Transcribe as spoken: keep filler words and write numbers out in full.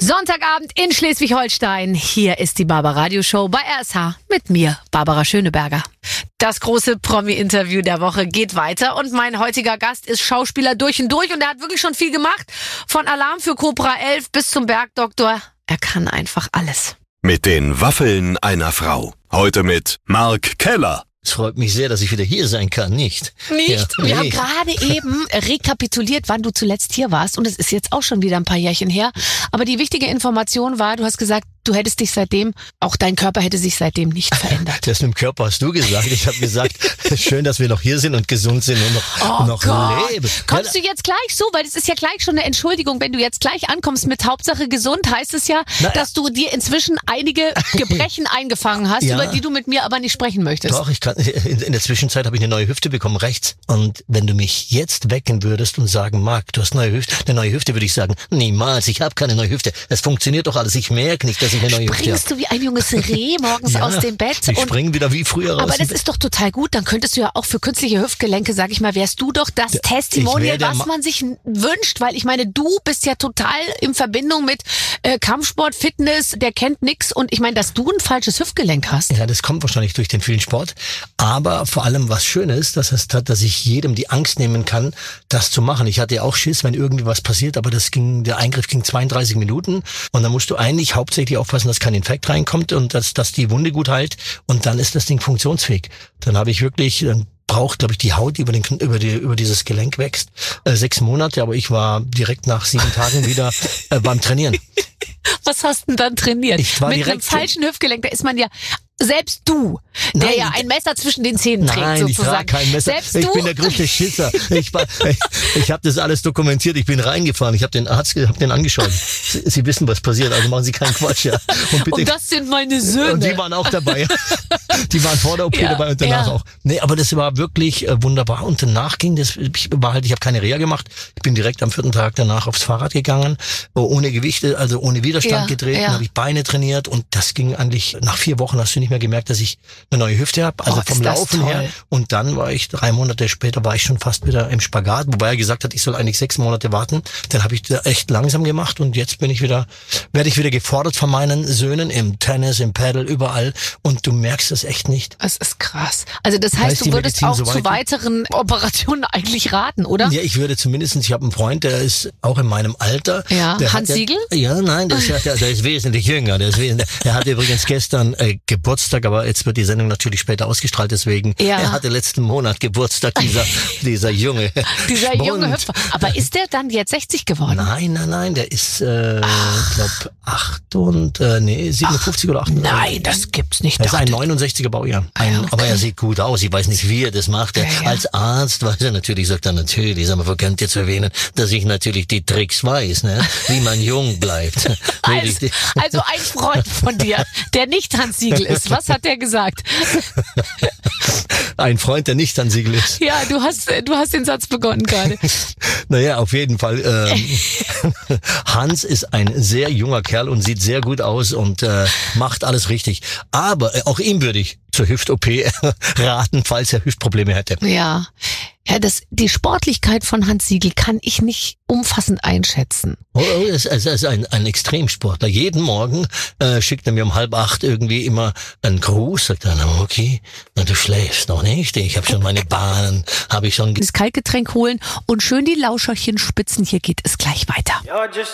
Sonntagabend in Schleswig-Holstein. Hier ist die Barbara Radio Show bei R S H mit mir, Barbara Schöneberger. Das große Promi-Interview der Woche geht weiter und mein heutiger Gast ist Schauspieler durch und durch und er hat wirklich schon viel gemacht. Von Alarm für Cobra elf bis zum Bergdoktor. Er kann einfach alles. Mit den Waffeln einer Frau. Heute mit Mark Keller. Es freut mich sehr, dass ich wieder hier sein kann, nicht? Nicht? Ja, Wir nee. haben gerade eben rekapituliert, wann du zuletzt hier warst und es ist jetzt auch schon wieder ein paar Jährchen her. Aber die wichtige Information war, du hast gesagt, du hättest dich seitdem, auch dein Körper hätte sich seitdem nicht verändert. Das mit dem Körper hast du gesagt. Ich habe gesagt, schön, dass wir noch hier sind und gesund sind und noch, Oh noch Gott. leben. Kommst du jetzt gleich so, weil das ist ja gleich schon eine Entschuldigung, wenn du jetzt gleich ankommst mit Hauptsache gesund, heißt es ja, Na, dass du dir inzwischen einige Gebrechen eingefangen hast, Ja. über die du mit mir aber nicht sprechen möchtest. Doch, ich kann, in, in der Zwischenzeit habe ich eine neue Hüfte bekommen, rechts. Und wenn du mich jetzt wecken würdest und sagen, Marc, du hast eine neue Hüfte, eine neue Hüfte, würde ich sagen, niemals, ich habe keine neue Hüfte. Es funktioniert doch alles. Ich merke nicht, dass ich eine neue Hüfte Springst habe. du wie ein junges Reh morgens aus dem Bett? Ich und springe wieder wie früher raus. Aber dem das Bett. ist doch total gut. Dann könntest du ja auch für künstliche Hüftgelenke, sag ich mal, wärst du doch das ich wär Testimonial, der was Ma- man sich n- wünscht. Weil ich meine, du bist ja total in Verbindung mit äh, Kampfsport, Fitness, der kennt nix. Und ich meine, dass du ein falsches Hüftgelenk hast. Ja, das kommt wahrscheinlich durch den vielen Sport. Aber vor allem was schön ist, dass es hat, dass ich jedem die Angst nehmen kann, das zu machen. Ich hatte ja auch Schiss, wenn irgendwie was passiert, aber das ging, der Eingriff ging zweiunddreißig Minuten und dann musst du eigentlich hauptsächlich aufpassen, dass kein Infekt reinkommt und dass, dass die Wunde gut heilt und dann ist das Ding funktionsfähig. Dann habe ich wirklich, dann braucht, glaube ich, die Haut über den über die über dieses Gelenk wächst äh, sechs Monate, aber ich war direkt nach sieben Tagen wieder äh, beim Trainieren. Was hast du denn dann trainiert? Ich war mit einem direkt falschen Hüftgelenk, da ist man ja, selbst du, der Nein, ja ein Messer zwischen den Zähnen trägt, Nein, ich sozusagen. trage kein Messer. Selbst ich du. bin der größte Schisser. Ich, war- ich, ich habe das alles dokumentiert. Ich bin reingefahren. Ich habe den Arzt, habe den angeschaut. Sie, Sie wissen, was passiert. Also machen Sie keinen Quatsch. Ja. Und bitte. Und das sind meine Söhne. Und die waren auch dabei. Die waren vor der O P Ja, dabei und danach ja. auch. Nee, aber das war wirklich äh, wunderbar. Und danach ging das, ich war halt, ich habe keine Reha gemacht. Ich bin direkt am vierten Tag danach aufs Fahrrad gegangen, äh, ohne Gewichte, also ohne Widerstand Ja, getreten, ja. habe ich Beine trainiert und das ging eigentlich, nach vier Wochen hast du nicht mehr gemerkt, dass ich eine neue Hüfte habe, also Oh, vom ist das Laufen toll. her. Und dann war ich, drei Monate später war ich schon fast wieder im Spagat, wobei er gesagt hat, ich soll eigentlich sechs Monate warten. Dann habe ich da echt langsam gemacht und jetzt bin ich wieder, werde ich wieder gefordert von meinen Söhnen im Tennis, im Paddle, überall. Und du merkst es echt nicht. Das ist krass. Also das heißt, Weiß du die würdest Medizin auch so zu weiter? weiteren Operationen eigentlich raten, oder? Ja, ich würde zumindestens, ich habe einen Freund, der ist auch in meinem Alter. Ja, der Hans hat Siegel? Ja, nein, der ist, ja, der, der ist wesentlich jünger. Der, ist wesentlich, der hatte übrigens gestern äh, Geburtstag, aber jetzt wird die Sendung natürlich später ausgestrahlt, deswegen. Ja. Er hatte letzten Monat Geburtstag, dieser, dieser Junge. Dieser junge Und- Hüpfer. Aber ist der dann jetzt sechzig geworden? Nein, nein, nein, der ist, äh, ich glaube, acht und, äh, nee, siebenundfünfzig oder achtunddreißig. Nein, das gibt's nicht. Er ist ein Dachte- neunundsechziger Baujahr. Ein, Ah, okay. Aber er sieht gut aus. Ich weiß nicht, wie er das macht. Er, Ja, ja. Als Arzt weiß er natürlich, sagt er natürlich, aber verkennt ihr zu erwähnen, dass ich natürlich die Tricks weiß, ne? Wie man jung bleibt. Als, also ein Freund von dir, der nicht Hans Siegel ist. Was hat der gesagt? Ein Freund, der nicht an Siegel ist. Ja, du hast, du hast den Satz begonnen gerade. Naja, auf jeden Fall. Ähm, Hans ist ein sehr junger Kerl und sieht sehr gut aus und äh, macht alles richtig. Aber äh, auch ihm würde ich zur Hüft-O P raten, falls er Hüftprobleme hätte. Ja. Ja, das, die Sportlichkeit von Hans Siegel kann ich nicht umfassend einschätzen. Oh, oh, es es ist ein, ein Extremsportler. Jeden Morgen äh, schickt er mir um halb acht irgendwie immer einen Gruß, sagt er, na, okay, na, du schläfst noch nicht, ich habe schon meine Bahnen, habe ich schon... Das Kaltgetränk holen und schön die Lauscherchen spitzen. Hier geht es gleich weiter.